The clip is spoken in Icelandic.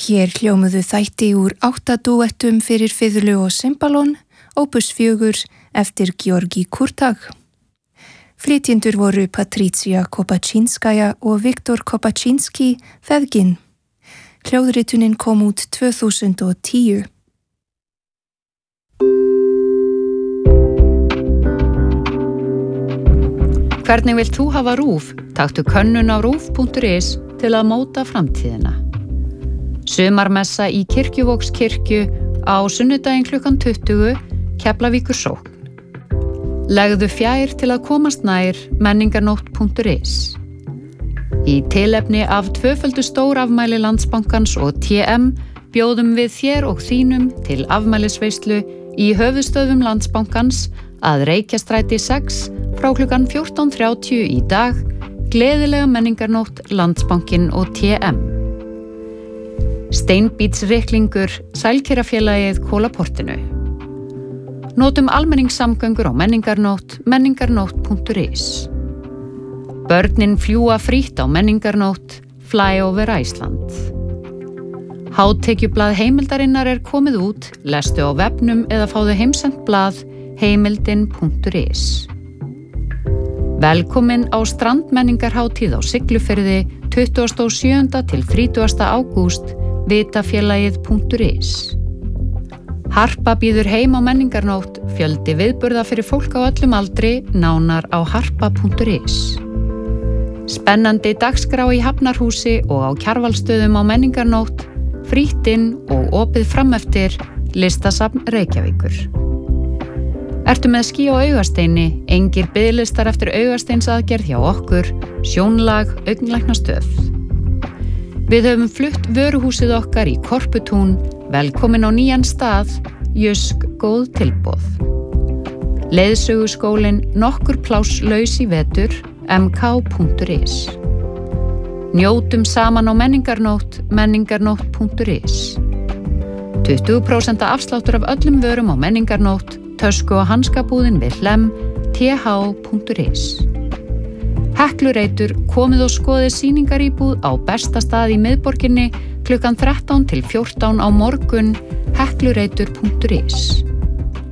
Hér hljómuðu þætti úr 8 dúettum fyrir fiðlu og cimbalón, opus 4 eftir Georgi Kurtag. Flytjendur voru Patricia Kopaczynskaja og Viktor Kopaczynski feðgin. Hljóðritunin kom út 2010. Hvernig vilt þú hafa RÚV? Taktu könnun á rúv.is til að móta framtíðina. Sumarmessa í Kirkjuvogskirkju á sunnudaginn klukkan 20, Keflavíkur sókn. Legðu fjær til að komast nær menningarnótt.is. Í tilefni af tvöföldu stórafmæli Landsbankans og TM bjóðum við þér og þínum til afmælisveislu í höfuðstöðvum Landsbankans að Reykjastræti 6 frá klukkan 14:30 í dag, gleðilega menningarnótt Landsbankinn og TM. Steinbítsryklingur, Sælkerafélagið Kólaportinu. Notum almenningssamgöngur á menningarnótt, menningarnótt.is. Börnin fljúa frítt á menningarnótt, Flyover Iceland. Hátekjublað heimildarinnar er komið út, lestu á vefnum eða fáðu heimsent blað heimildin.is. Velkomin á strandmenningarhátíð á Siglufirði 27. til 30. ágúst, vitafélagið.is. Harpa býður heim á menningarnótt, fjöldi viðburða fyrir fólk á öllum aldri, nánar á harpa.is. Spennandi dagskrá í Hafnarhúsi og á Kjarvalsstöðum á menningarnótt, frítt inn og opið frameftir, Listasafn Reykjavíkur. Ertu með ský á augasteini, engir biðlistar eftir augasteinsaðgerð hjá okkur, sjónlag, augnlæknastöð. Við höfum flutt vöruhúsið okkar í Korputún, velkomin á nýjan stað, Jysk góð tilboð. Leiðsöguskólinn nokkur pláss laus í vetur, mk.is. Njótum saman á menningarnótt, menningarnótt.is. 20% afsláttur af öllum vörum á menningarnótt, tösku og hanskabúðin við Hlemm, th.is. Heklureitur, komið og skoðið sýningaríbúð á besta stað í miðborginni klukkan 13 til 14 á morgun, heklureitur.is.